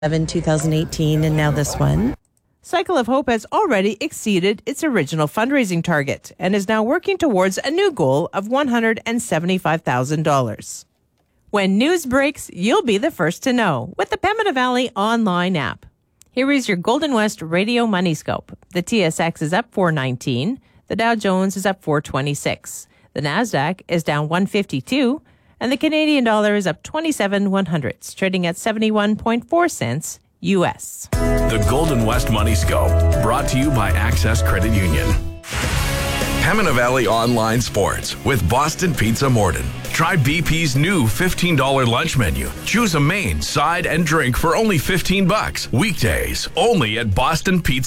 2018, and now this one. Cycle of Hope has already exceeded its original fundraising target and is now working towards a new goal of $175,000. When news breaks, you'll be the first to know with the Pembina Valley online app. Here is your Golden West Radio Money Scope. The TSX is up 419. The Dow Jones is up 426. The Nasdaq is down 152. And the Canadian dollar is up 27/100, trading at 71.4 cents U.S. The Golden West Money Scope, brought to you by Access Credit Union. Pembina Valley Online Sports with Boston Pizza Morden. Try BP's new $15 lunch menu. Choose a main, side, and drink for only $15. Weekdays, only at Boston Pizza